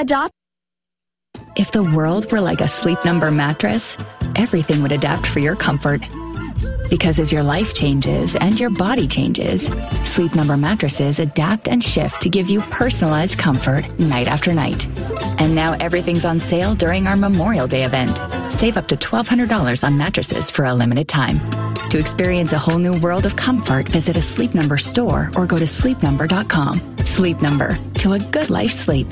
Adopt. If the world were like a Sleep Number mattress, everything would adapt for your comfort. Because as your life changes and your body changes, Sleep Number mattresses adapt and shift to give you personalized comfort night after night. And now everything's on sale during our Memorial Day event. Save up to $1,200 on mattresses for a limited time. To experience a whole new world of comfort, visit a Sleep Number store or go to sleepnumber.com. Sleep Number, to a good life sleep.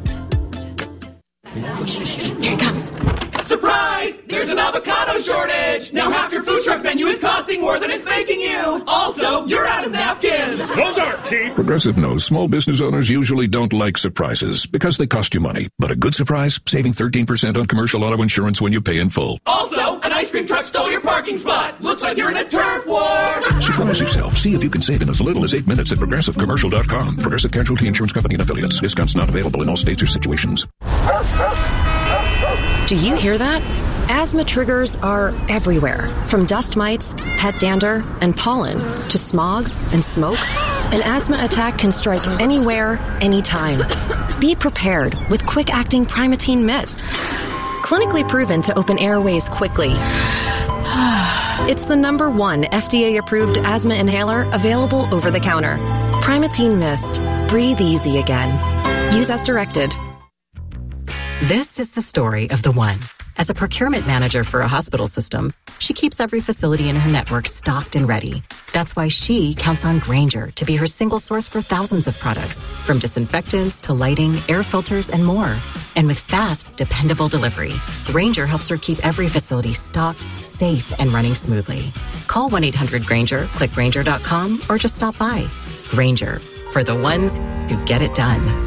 Here it comes. Surprise! There's an avocado shortage! Now half your food truck menu is costing more than it's making you! Also, you're out of napkins! Those aren't cheap! Progressive knows small business owners usually don't like surprises because they cost you money. But a good surprise? Saving 13% on commercial auto insurance when you pay in full. Also, an ice cream truck stole your parking spot! Looks like you're in a turf war! Surprise yourself. See if you can save in as little as 8 minutes at ProgressiveCommercial.com. Progressive Casualty Insurance Company and Affiliates. Discounts not available in all states or situations. Do you hear that? Asthma triggers are everywhere, from dust mites, pet dander, and pollen, to smog and smoke. An asthma attack can strike anywhere, anytime. Be prepared with quick-acting Primatene Mist. Clinically proven to open airways quickly. It's the #1 FDA-approved asthma inhaler available over the counter. Primatene Mist. Breathe easy again. Use as directed. This is the story of the one. As a procurement manager for a hospital system, she keeps every facility in her network stocked and ready. That's why she counts on Grainger to be her single source for thousands of products, from disinfectants to lighting, air filters, and more. And with fast, dependable delivery, Grainger helps her keep every facility stocked, safe, and running smoothly. Call 1-800-GRAINGER, click Grainger.com, or just stop by. Grainger, for the ones who get it done.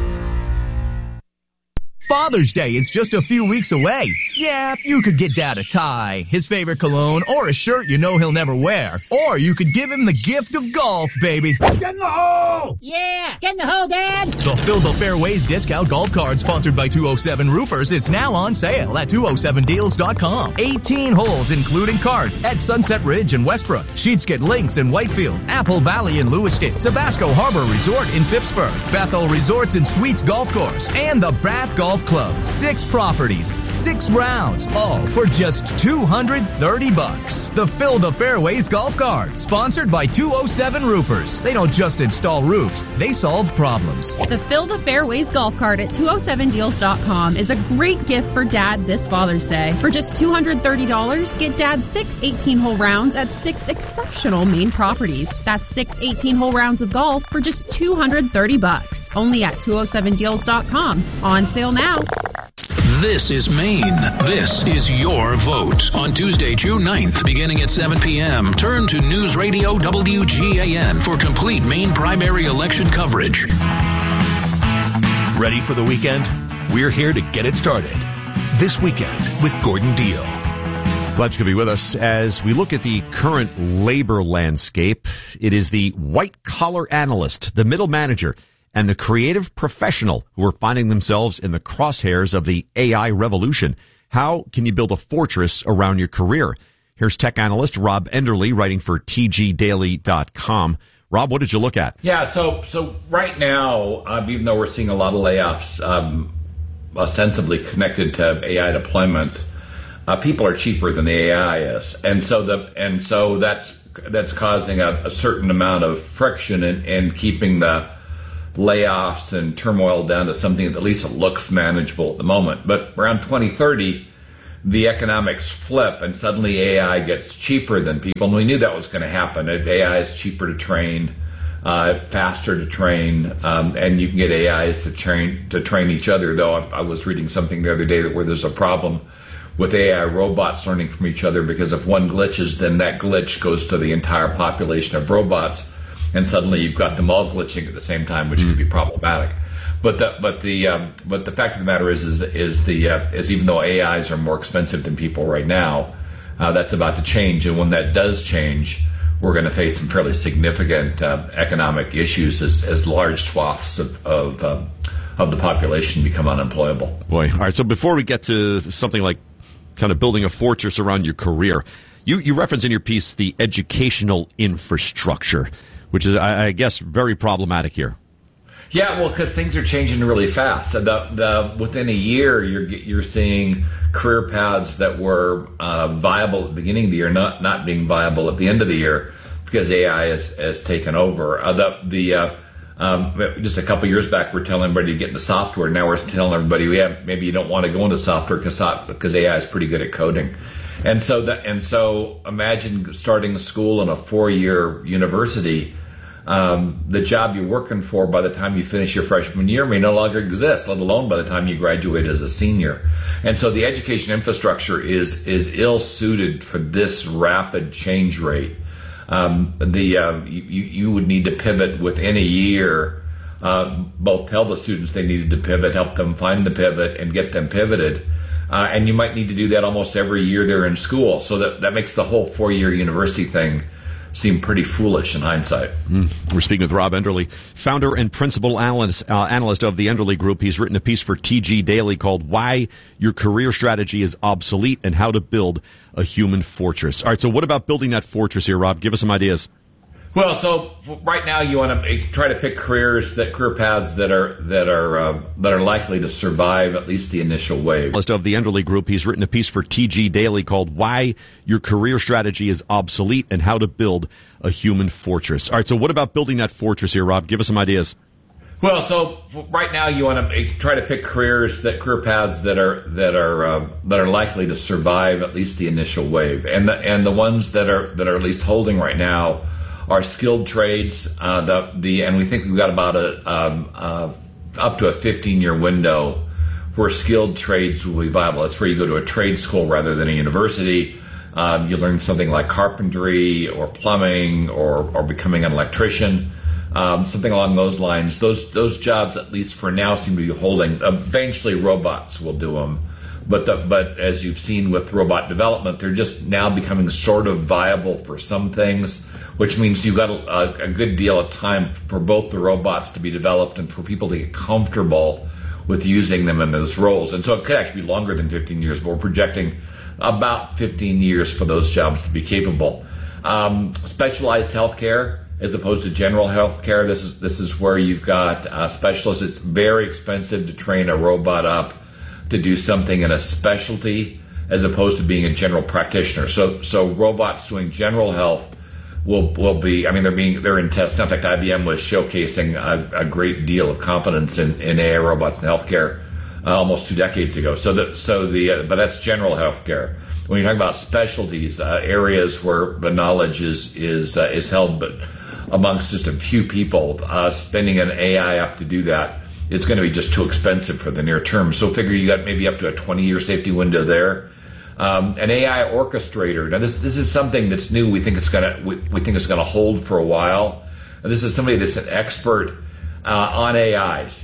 Father's Day is just a few weeks away. Yeah, you could get Dad a tie, his favorite cologne, or a shirt you know he'll never wear. Or you could give him the gift of golf, baby. Get in the hole! Yeah, get in the hole, Dad! The Fill the Fairways discount golf card sponsored by 207 Roofers is now on sale at 207deals.com. 18 holes including cart at Sunset Ridge in Westbrook, Sheetsket Links in Whitefield, Apple Valley in Lewiston, Sabasco Harbor Resort in Phippsburg, Bethel Resorts and Suites Golf Course, and the Bath Golf Club. 6 properties, 6 rounds, all for just $230. The Fill the Fairways golf cart, sponsored by 207 Roofers. They don't just install roofs, they solve problems. The Fill the Fairways golf cart at 207deals.com is a great gift for Dad this Father's Day. For just $230, get Dad 6 18-hole rounds at 6 exceptional Maine properties. That's 6 18-hole rounds of golf for just $230. Only at 207deals.com. On sale now. This is Maine. This is your vote. On Tuesday, June 9th, beginning at 7 p.m., turn to News Radio WGAN for complete Maine primary election coverage. Ready for the weekend? We're here to get it started. This weekend with Gordon Deal. Glad you could be with us as we look at the current labor landscape. It is the white-collar analyst, the middle manager, and the creative professional who are finding themselves in the crosshairs of the AI revolution. How can you build a fortress around your career? Here's tech analyst Rob Enderle writing for tgdaily.com. Rob, what did you look at? Yeah, so right now, even though we're seeing a lot of layoffs ostensibly connected to AI deployments, people are cheaper than the AI is. And so that's causing a certain amount of friction in keeping the layoffs and turmoil down to something that at least looks manageable at the moment. But around 2030, the economics flip and suddenly AI gets cheaper than people. And we knew that was going to happen. AI is cheaper to train, faster to train, and you can get AIs to train each other. Though I was reading something the other day where there's a problem with AI robots learning from each other, because if one glitches, then that glitch goes to the entire population of robots. And suddenly you've got them all glitching at the same time, which could be problematic. But the fact of the matter is even though AIs are more expensive than people right now, that's about to change. And when that does change, we're going to face some fairly significant economic issues as large swaths of the population become unemployable. Boy, all right. So before we get to something like kind of building a fortress around your career, you reference in your piece the educational infrastructure, which is, I guess, very problematic here. Yeah, well, because things are changing really fast. Within a year, you're seeing career paths that were viable at the beginning of the year not being viable at the end of the year because AI has taken over. Just a couple years back, we're telling everybody to get into software. Now we're telling everybody, maybe you don't want to go into software because AI is pretty good at coding. And so imagine starting school in a 4-year university. The job you're working for by the time you finish your freshman year may no longer exist, let alone by the time you graduate as a senior. And so the education infrastructure is ill-suited for this rapid change rate. You would need to pivot within a year, both tell the students they needed to pivot, help them find the pivot, and get them pivoted. And you might need to do that almost every year they're in school. So that makes the whole 4-year university thing seem pretty foolish in hindsight. We're speaking with Rob Enderle, founder and principal analyst of the Enderle Group. He's written a piece for TG Daily called Why Your Career Strategy is Obsolete and How to Build a Human Fortress. All right, so what about building that fortress here, Rob? Give us some ideas. Well, so right now you want to try to pick career paths that are likely to survive at least the initial wave. Of the Enderle Group, he's written a piece for TG Daily called Why Your Career Strategy is Obsolete and How to Build a Human Fortress. All right, so what about building that fortress here, Rob? Give us some ideas. Well, so right now you want to try to pick career paths that are likely to survive at least the initial wave, and the ones that are at least holding right now are skilled trades. And we think we've got about up to a 15-year window where skilled trades will be viable. That's where you go to a trade school rather than a university. You learn something like carpentry or plumbing or becoming an electrician. Something along those lines. Those jobs, at least for now, seem to be holding. Eventually, robots will do them, but as you've seen with robot development, they're just now becoming sort of viable for some things, which means you've got a good deal of time for both the robots to be developed and for people to get comfortable with using them in those roles. And so it could actually be longer than 15 years, but we're projecting about 15 years for those jobs to be capable. Specialized healthcare, as opposed to general healthcare, this is where you've got specialists. It's very expensive to train a robot up to do something in a specialty, as opposed to being a general practitioner. So robots doing general health will be. I mean, they're in tests. In fact, IBM was showcasing a great deal of confidence in AI robots in healthcare almost 2 decades ago. But that's general healthcare. When you're talking about specialties, areas where the knowledge is held, but amongst just a few people, spending an AI up to do that, it's going to be just too expensive for the near term. So figure you got maybe up to a 20-year safety window there. An AI orchestrator. Now this is something that's new. We think it's going to hold for a while. And this is somebody that's an expert on AIs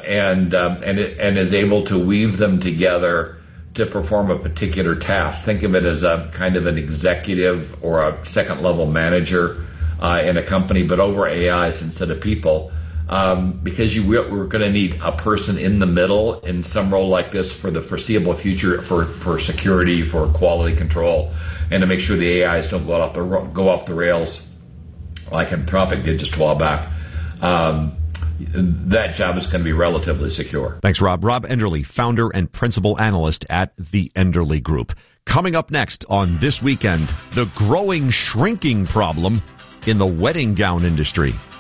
and is able to weave them together to perform a particular task. Think of it as a kind of an executive or a second level manager in a company, but over AIs instead of people, because we're going to need a person in the middle in some role like this for the foreseeable future, for security, for quality control, and to make sure the AIs don't go off the rails like Anthropic did just a while back. That job is going to be relatively secure. Thanks, Rob. Rob Enderle, founder and principal analyst at the Enderle Group. Coming up next on This Weekend, the growing shrinking problem in the wedding gown industry.